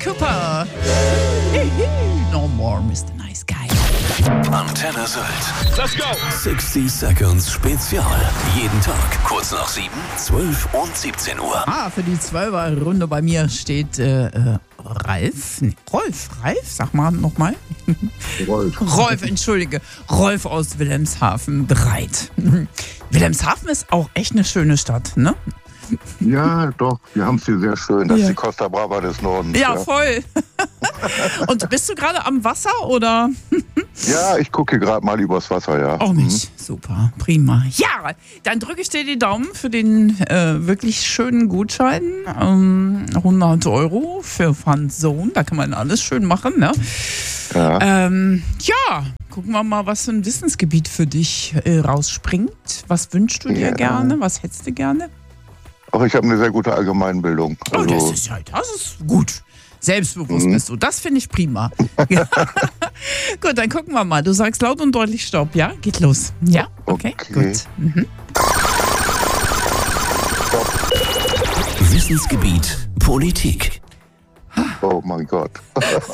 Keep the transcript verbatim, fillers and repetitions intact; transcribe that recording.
Cooper. No more, Mister Nice Guy. Antenne Sylt. Let's go. sechzig Seconds Spezial. Jeden Tag kurz nach sieben, zwölf und siebzehn Uhr. Ah, für die Zwölfer-Runde bei mir steht äh, äh, Ralf. Nee, Rolf. Ralf, sag mal nochmal. Rolf. Rolf, entschuldige. Rolf aus Wilhelmshaven bereit. Wilhelmshaven ist auch echt eine schöne Stadt, ne? Ja, doch, wir haben es hier sehr schön. Das Ja. ist die Costa Brava des Nordens. Ja, voll. Und bist du gerade am Wasser oder? Ja, ich gucke gerade mal übers Wasser, ja. Oh Mensch, super, prima. Ja, dann drücke ich dir die Daumen für den äh, wirklich schönen Gutschein. Ähm, hundert Euro für Fun Zone, da kann man alles schön machen, ne? Ja. Ähm, ja, gucken wir mal, was für ein Wissensgebiet für dich äh, rausspringt. Was wünschst du dir Ja. gerne? Was hättest du gerne? Auch ich habe eine sehr gute Allgemeinbildung. Oh, Also, das ist halt, das ist gut. Selbstbewusst Mhm. bist du. Das finde ich prima. Ja. Gut, dann gucken wir mal. Du sagst laut und deutlich Stopp, ja? Geht los. Ja? Okay, Okay. gut. Mhm. Wissensgebiet Politik. oh mein Gott.